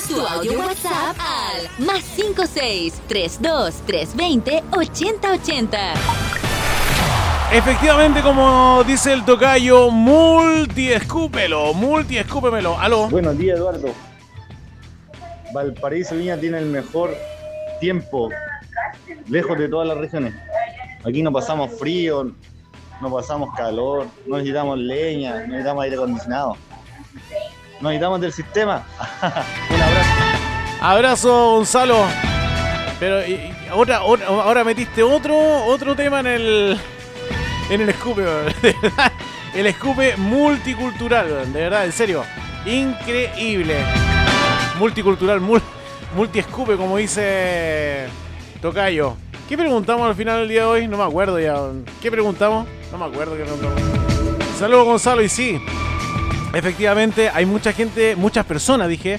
tu audio WhatsApp al +56 32 320 8080. Efectivamente, como dice el tocayo, multiescúpemelo. Aló. Buenos días, Eduardo. Valparaíso Viña tiene el mejor tiempo, lejos de todas las regiones. Aquí no pasamos frío, no pasamos calor, no necesitamos leña, no necesitamos aire acondicionado. No necesitamos del sistema. Un abrazo. Abrazo, Gonzalo. Pero ahora metiste otro tema en el escupe, de verdad. El escupe multicultural, de verdad, en serio. Increíble. Multicultural, multiescupe, como dice tocayo. ¿Qué preguntamos al final del día de hoy? No me acuerdo ya. ¿Qué preguntamos? No me acuerdo qué preguntamos. Saludos, Gonzalo, y sí. Efectivamente, hay mucha gente, muchas personas, que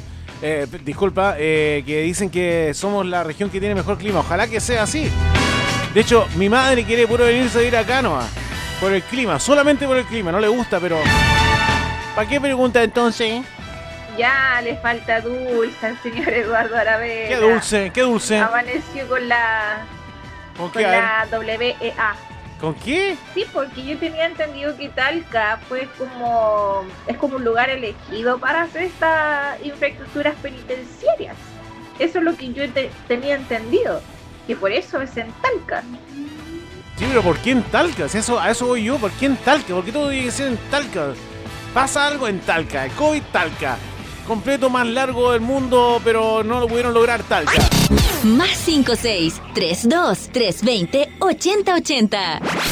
dicen que somos la región que tiene mejor clima. Ojalá que sea así. De hecho, mi madre quiere puro venirse a ir acá nomás. Por el clima, solamente por el clima. No le gusta, pero... ¿Para qué pregunta entonces? Ya le falta dulce al señor Eduardo Aravena. ¿Qué dulce? Amaneció con la... ¿Con qué? Con la WEA. ¿Con qué? Sí, porque yo tenía entendido que Talca es como un lugar elegido para hacer estas infraestructuras penitenciarias. Eso es lo que yo tenía entendido, que por eso es en Talca. Sí, pero ¿por qué en Talca? Si a eso voy yo, ¿por qué en Talca? ¿Por qué todo tiene que ser en Talca? Pasa algo en Talca, el COVID Talca. Completo más largo del mundo, pero no lo pudieron lograr Talca. +56 32 320 8080.